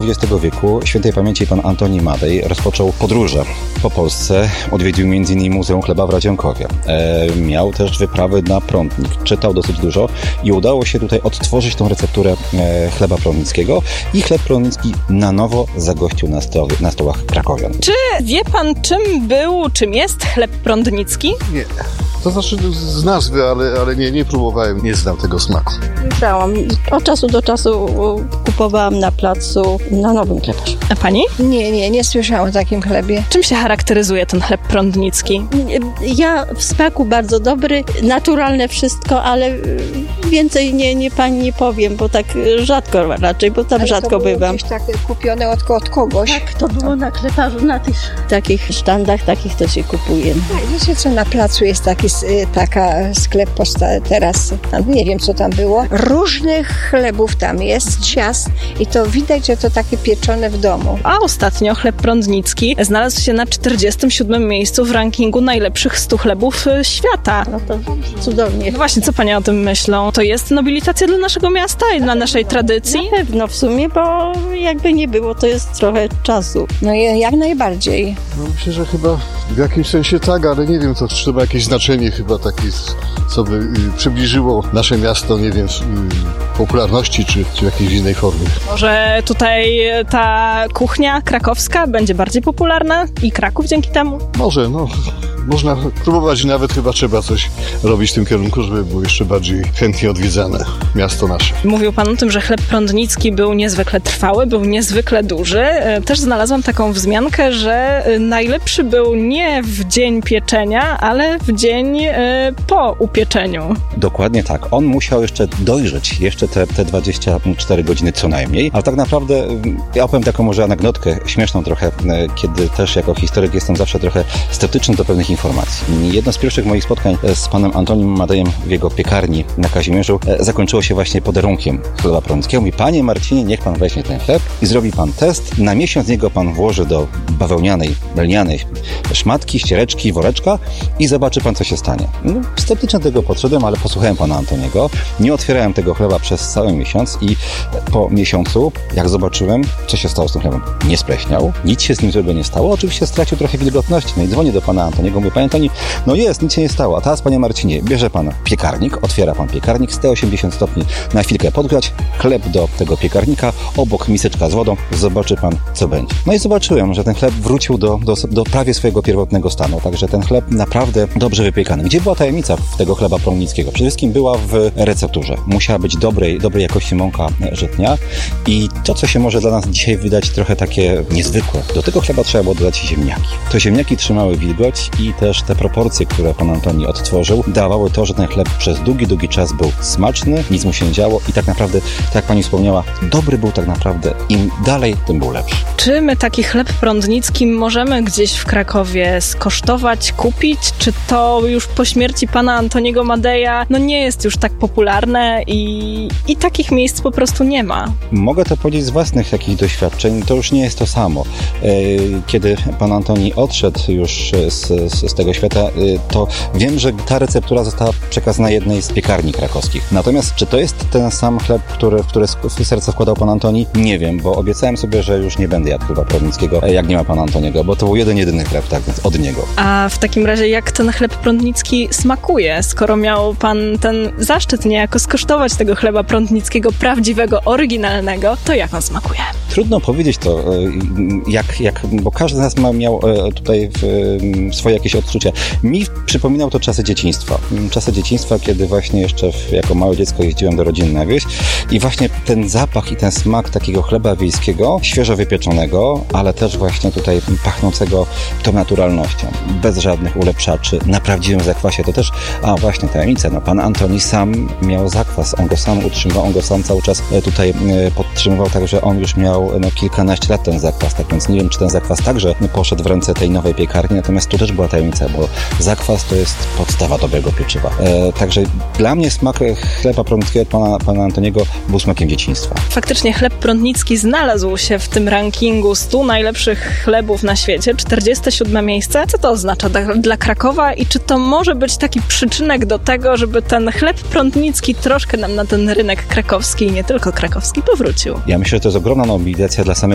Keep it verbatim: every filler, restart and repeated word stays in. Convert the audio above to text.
dwudziestego wieku świętej pamięci pan Antoni Madej rozpoczął podróże po Polsce. Odwiedził między innymi Muzeum Chleba w Radzionkowie. E, miał też wyprawy na Prądnik. Czytał dosyć dużo i udało się tutaj odtworzyć tą recepturę e, chleba prądnickiego i chleb prądnicki na nowo zagościł na, sto, na stołach krakowian. Czy wie pan, czym był, czym jest chleb prądnicki? Nie. To znaczy z nazwy, ale, ale nie, nie próbowałem, nie znam tego smaku. Brałam. Od czasu do czasu kupowałam na placu na Nowym Kleparzu. A pani? Nie, nie, nie słyszałam o takim chlebie. Czym się charakteryzuje ten chleb prądnicki? Ja w smaku bardzo dobry, naturalne wszystko, ale więcej nie, nie pani nie powiem, bo tak rzadko raczej, bo tam ale rzadko to było bywam. gdzieś takie kupione od, od kogoś. Tak, to było na Kleparzu, na tych takich sztandach, takich to się kupuje. Tak, wiecie co, na placu jest taki, taka sklep posta- teraz, nie wiem co tam było. Różnych chlebów tam jest, ciast i to widać, że to takie pieczone w domu. A ostatnio chleb prądnicki znalazł się na czterdziestym siódmym miejscu w rankingu najlepszych stu chlebów świata. No to cudownie. No właśnie, co panie o tym myślą? To jest nobilitacja dla naszego miasta i dla naszej tradycji? Na pewno w sumie, bo jakby nie było, to jest trochę czasu. No jak najbardziej. No myślę, że chyba w jakimś sensie tak, ale nie wiem, to trzeba jakieś znaczenie chyba takie, co by y, przybliżyło nasze miasto, nie wiem, y, popularności czy, czy jakiejś innej formie. Może tutaj ta kuchnia krakowska będzie bardziej popularna i Kraków dzięki temu? Może, no. Można próbować i nawet chyba trzeba coś robić w tym kierunku, żeby było jeszcze bardziej chętnie odwiedzane miasto nasze. Mówił pan o tym, że chleb prądnicki był niezwykle trwały, był niezwykle duży. Też znalazłam taką wzmiankę, że najlepszy był nie w dzień pieczenia, ale w dzień po upieczeniu. Dokładnie tak. On musiał jeszcze dojrzeć, jeszcze te, te dwadzieścia cztery godziny co najmniej, ale tak naprawdę ja opowiem taką może anegdotkę śmieszną trochę, kiedy też jako historyk jestem zawsze trochę sceptyczny do pewnych informacji. Jedno z pierwszych moich spotkań z panem Antonim Madejem w jego piekarni na Kazimierzu zakończyło się właśnie podarunkiem chleba prądnickiego. Mówi: panie Marcinie, niech pan weźmie ten chleb i zrobi pan test. Na miesiąc niego pan włoży do bawełnianej, lnianej szmatki, ściereczki, woreczka i zobaczy pan, co się stanie. No, sceptycznie do tego podszedłem, ale posłuchałem pana Antoniego. Nie otwierałem tego chleba przez cały miesiąc i po miesiącu, jak zobaczyłem, co się stało z tym chlebem, nie spleśniał, nic się z nim złego nie stało. Oczywiście stracił trochę wilgotności. No i dzwonię do pana Antoniego, mówię: panie Antoni, no jest, nic się nie stało. A teraz, panie Marcinie, bierze pan piekarnik, otwiera pan piekarnik, sto osiemdziesiąt stopni na chwilkę podgrzać, chleb do tego piekarnika, obok miseczka z wodą, zobaczy pan, co będzie. No i zobaczyłem, że ten chleb wrócił do, do, do prawie swojego pierwotnego stanu, także ten chleb naprawdę dobrze wypiekany. Gdzie była tajemnica tego chleba prądnickiego? Przede wszystkim była w recepturze. Musiała być dobrej, dobrej jakości mąka żytnia i to, co się może dla nas dzisiaj wydać trochę takie niezwykłe, do tego chleba trzeba było dodać ziemniaki. To ziemniaki trzymały wilgoć i też te proporcje, które pan Antoni odtworzył, dawały to, że ten chleb przez długi, długi czas był smaczny, nic mu się nie działo i tak naprawdę, tak jak pani wspomniała, dobry był tak naprawdę. Im dalej, tym był lepszy. Czy my taki chleb prądnicki możemy gdzieś w Krakowie skosztować, kupić? Czy to już po śmierci pana Antoniego Madeja no nie jest już tak popularne i, i takich miejsc po prostu nie ma? Mogę to powiedzieć z własnych jakichś doświadczeń, to już nie jest to samo. Kiedy pan Antoni odszedł już z, z, z tego świata, to wiem, że ta receptura została przekazana jednej z piekarni krakowskich. Natomiast czy to jest ten sam chleb, który, w który serce wkładał pan Antoni? Nie wiem, bo obiecałem sobie, że już nie będę jadł chleba prądnickiego, jak nie ma pana Antoniego, bo to był jeden, jedyny chleb, tak więc od niego. A w takim razie jak ten chleb prądnicki smakuje, skoro miał pan ten zaszczyt niejako skosztować tego chleba prądnickiego prawdziwego, oryginalnego, to jak on smakuje? Trudno powiedzieć to, jak, jak, bo każdy z nas ma, miał tutaj swoje jakieś odczucia. Mi przypominał to czasy dzieciństwa. Czasy dzieciństwa, kiedy właśnie jeszcze w, jako małe dziecko jeździłem do rodziny na wieś i właśnie ten zapach i ten smak takiego chleba wiejskiego, świeżo wypieczonego, ale też właśnie tutaj pachnącego tą naturalnością, bez żadnych ulepszaczy, na prawdziwym zakwasie. To też, a właśnie tajemnica, no pan Antoni sam miał zakwas, on go sam utrzymywał, on go sam cały czas tutaj podtrzymywał, także on już miał no, kilkanaście lat ten zakwas, tak więc nie wiem, czy ten zakwas także poszedł w ręce tej nowej piekarni, natomiast tu też była tajemnica, bo zakwas to jest podstawa dobrego pieczywa. E, także dla mnie smak chleba prądnickiego pana, pana Antoniego był smakiem dzieciństwa. Faktycznie chleb prądnicki znalazł się w tym rankingu stu najlepszych chlebów na świecie, czterdzieste siódme miejsce. Co to oznacza dla, dla Krakowa i czy to może być taki przyczynek do tego, żeby ten chleb prądnicki troszkę nam na ten rynek krakowski i nie tylko krakowski powrócił? Ja myślę, że to jest ogromna nobilizacja dla samego